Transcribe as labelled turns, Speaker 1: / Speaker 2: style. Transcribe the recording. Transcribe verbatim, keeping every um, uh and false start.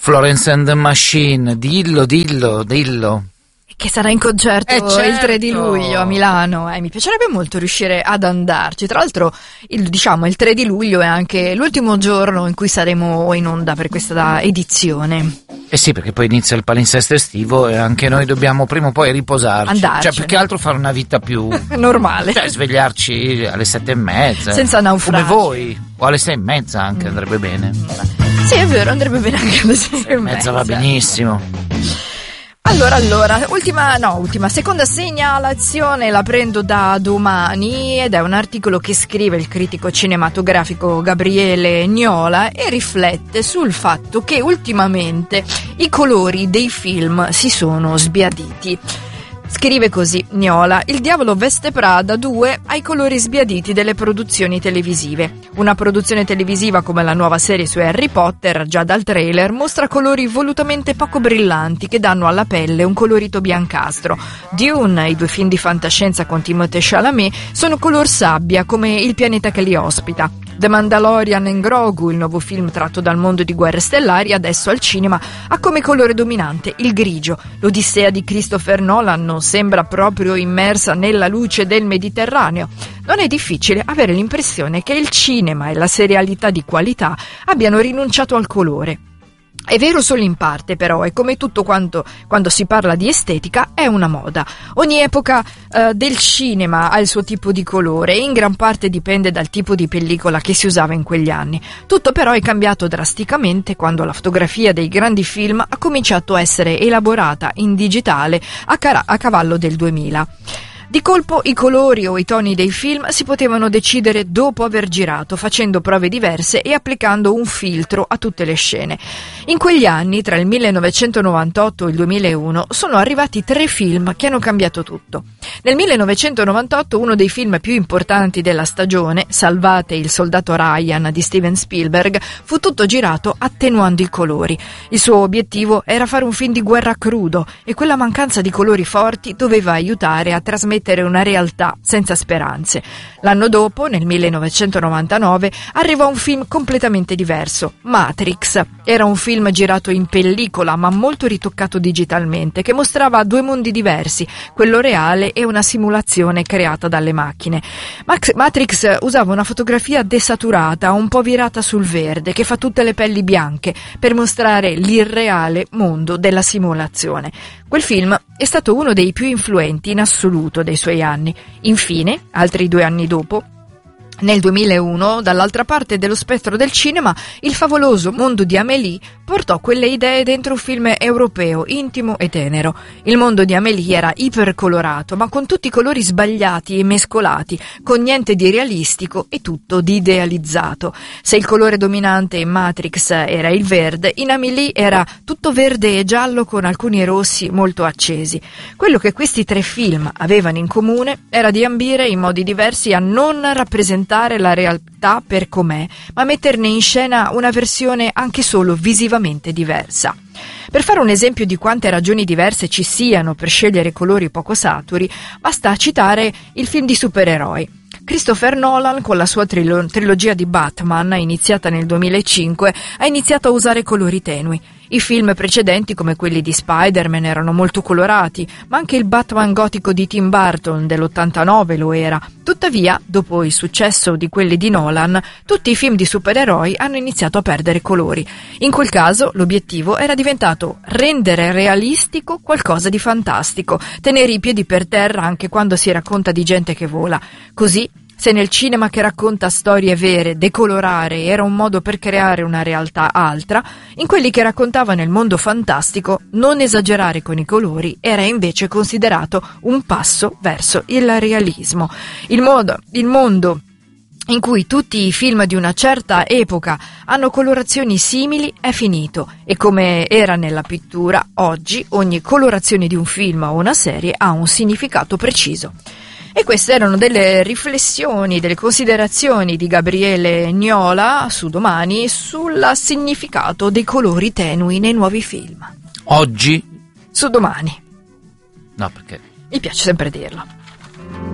Speaker 1: Florence and the Machine, dillo, dillo, dillo.
Speaker 2: Che sarà in concerto
Speaker 1: eh certo.
Speaker 2: il tre di luglio a Milano. Eh, mi piacerebbe molto riuscire ad andarci. Tra l'altro, il, diciamo, il tre di luglio è anche l'ultimo giorno in cui saremo in onda per questa edizione.
Speaker 1: Eh sì, perché poi inizia il palinsesto estivo e anche noi dobbiamo prima o poi riposarci.
Speaker 2: Andarcene.
Speaker 1: Cioè, più che altro fare una vita più
Speaker 2: normale.
Speaker 1: Cioè, svegliarci alle sette e mezza.
Speaker 2: Senza naufragi.
Speaker 1: Come voi. O alle sei e mezza anche, mm. andrebbe bene.
Speaker 2: Sì, è vero, andrebbe bene anche alle sei e mezza.
Speaker 1: Mezza va benissimo.
Speaker 2: Allora, allora, ultima, no, ultima, seconda segnalazione la prendo da Domani ed è un articolo che scrive il critico cinematografico Gabriele Niola e riflette sul fatto che ultimamente i colori dei film si sono sbiaditi. Scrive così Niola: il diavolo veste Prada due ai colori sbiaditi delle produzioni televisive. Una produzione televisiva come la nuova serie su Harry Potter, già dal trailer, mostra colori volutamente poco brillanti che danno alla pelle un colorito biancastro. Dune, i due film di fantascienza con Timothée Chalamet, sono color sabbia come il pianeta che li ospita. The Mandalorian and Grogu, il nuovo film tratto dal mondo di Guerre Stellari, adesso al cinema, ha come colore dominante il grigio. L'Odissea di Christopher Nolan non sembra proprio immersa nella luce del Mediterraneo. Non è difficile avere l'impressione che il cinema e la serialità di qualità abbiano rinunciato al colore. È vero solo in parte, però, e come tutto quanto quando si parla di estetica è una moda. Ogni epoca eh, del cinema ha il suo tipo di colore e in gran parte dipende dal tipo di pellicola che si usava in quegli anni. Tutto però è cambiato drasticamente quando la fotografia dei grandi film ha cominciato a essere elaborata in digitale a, cara- a cavallo del duemila. Di colpo i colori o i toni dei film si potevano decidere dopo aver girato, facendo prove diverse e applicando un filtro a tutte le scene. In quegli anni, tra il millenovecentonovantotto e il duemilauno, sono arrivati tre film che hanno cambiato tutto. Nel millenovecentonovantotto uno dei film più importanti della stagione, Salvate il soldato Ryan di Steven Spielberg, fu tutto girato attenuando i colori. Il suo obiettivo era fare un film di guerra crudo e quella mancanza di colori forti doveva aiutare a trasmettere una realtà senza speranze. L'anno dopo, nel millenovecentonovantanove, arrivò un film completamente diverso, Matrix. Era un film girato in pellicola ma molto ritoccato digitalmente, che mostrava due mondi diversi, quello reale e una simulazione creata dalle macchine. Max- Matrix usava una fotografia desaturata, un po' virata sul verde, che fa tutte le pelli bianche, per mostrare l'irreale mondo della simulazione. Quel film è stato uno dei più influenti in assoluto dei suoi anni. Infine, altri due anni dopo, nel duemilauno, dall'altra parte dello spettro del cinema, il favoloso mondo di Amélie portò quelle idee dentro un film europeo, intimo e tenero. Il mondo di Amélie era ipercolorato, ma con tutti i colori sbagliati e mescolati, con niente di realistico e tutto di idealizzato. Se il colore dominante in Matrix era il verde, in Amélie era tutto verde e giallo con alcuni rossi molto accesi. Quello che questi tre film avevano in comune era di ambire in modi diversi a non rappresentare la realtà per com'è, ma metterne in scena una versione anche solo visivamente diversa. Per fare un esempio di quante ragioni diverse ci siano per scegliere colori poco saturi, basta citare il film di supereroi. Christopher Nolan, con la sua trilo- trilogia di Batman, iniziata nel duemilacinque, ha iniziato a usare colori tenui. I film precedenti, come quelli di Spider-Man, erano molto colorati, ma anche il Batman gotico di Tim Burton dell'ottantanove lo era. Tuttavia, dopo il successo di quelli di Nolan, tutti i film di supereroi hanno iniziato a perdere colori. In quel caso, l'obiettivo era diventato rendere realistico qualcosa di fantastico, tenere i piedi per terra anche quando si racconta di gente che vola. Così, se nel cinema che racconta storie vere decolorare era un modo per creare una realtà altra, in quelli che raccontavano il mondo fantastico non esagerare con i colori era invece considerato un passo verso il realismo. Il modo, il mondo in cui tutti i film di una certa epoca hanno colorazioni simili è finito e, come era nella pittura, oggi ogni colorazione di un film o una serie ha un significato preciso. E queste erano delle riflessioni, delle considerazioni di Gabriele Niola su Domani sul significato dei colori tenui nei nuovi film.
Speaker 1: Oggi?
Speaker 2: Su Domani.
Speaker 1: No, perché?
Speaker 2: Mi piace sempre dirlo.